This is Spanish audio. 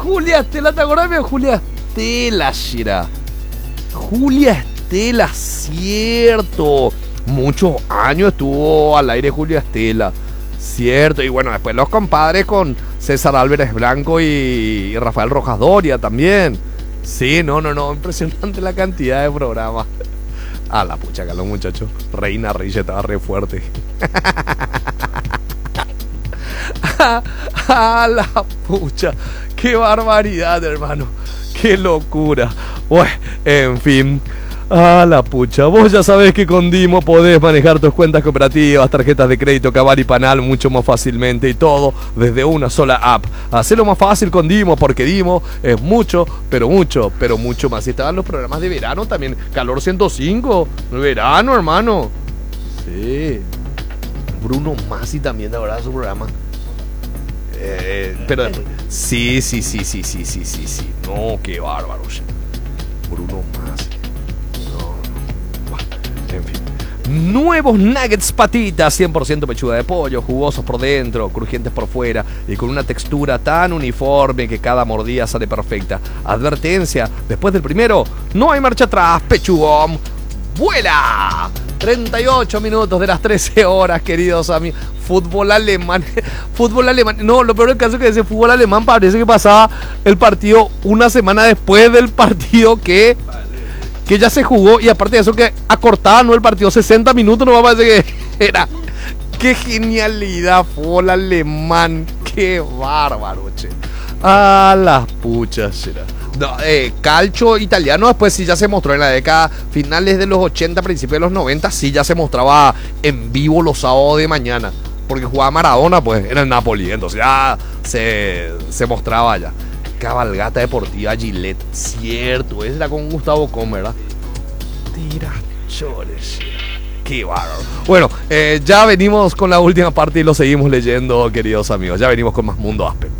Julia Estela, ¿te acordás de Julia Estela, Shira? Julia Estela, cierto. Muchos años estuvo al aire Julia Estela, cierto. Y bueno, después los compadres con César Álvarez Blanco y Rafael Rojas Doria también. Sí, no, impresionante la cantidad de programas. A la pucha, que los muchachos. Reina Reyes estaba re fuerte. A la pucha, qué barbaridad, hermano. Qué locura. Bueno, en fin. A la pucha, vos ya sabés que con Dimo podés manejar tus cuentas cooperativas, tarjetas de crédito, Cabal y Panal mucho más fácilmente y todo desde una sola app. Hacelo más fácil con Dimo porque Dimo es mucho más. Y estaban los programas de verano también. Calor 105, verano, hermano. Sí. Bruno Masi también, de verdad, su programa. Pero sí. No, qué bárbaro. Bruno Masi. En fin. Nuevos nuggets patitas, 100% pechuga de pollo, jugosos por dentro, crujientes por fuera y con una textura tan uniforme que cada mordida sale perfecta. Advertencia, después del primero, no hay marcha atrás, pechugón. ¡Vuela! 38 minutos de las 13 horas, queridos amigos. Fútbol alemán. No, lo peor del caso es que ese fútbol alemán parece que pasaba el partido una semana después del partido que ya se jugó, y aparte de eso que acortaba, ¿no? El partido 60 minutos, no me parece que era. ¡Qué genialidad! Fútbol alemán, qué bárbaro, che. A las puchas, era. No, calcio italiano después sí ya se mostró en la década finales de los 80, principios de los 90, sí ya se mostraba en vivo los sábados de mañana, porque jugaba Maradona, pues era el Napoli, entonces ya se mostraba ya. Cabalgata deportiva Gillette, cierto, esa era con Gustavo Com, ¿verdad? Tirachones, qué bárbaro. Bueno, ya venimos con la última parte y lo seguimos leyendo, queridos amigos. Ya venimos con más Mundo Aspen.